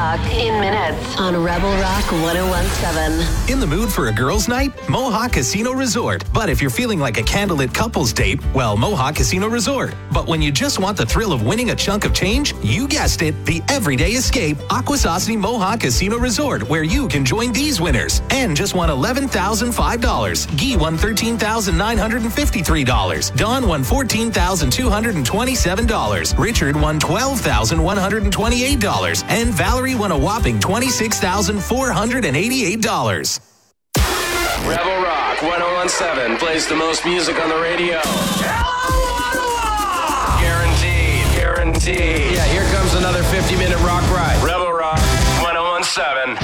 o'clock in minutes on Rebel Rock 101.7. In the mood for a girls' night? Mohawk Casino Resort. But if you're feeling like a candlelit couples date, well, Mohawk Casino Resort. But when you just want the thrill of winning a chunk of change, you guessed it, the everyday escape, Akwesasne Mohawk Casino Resort, where you can join these winners. And just won $11,005. Guy won $13,953. Dawn won $14,227. Richard won $12,128. And Valerie won a whopping $26,488. Rebel Rock 101.7 plays the most music on the radio. Guaranteed. Yeah, here comes another 50-minute rock ride. Rebel Rock 101.7.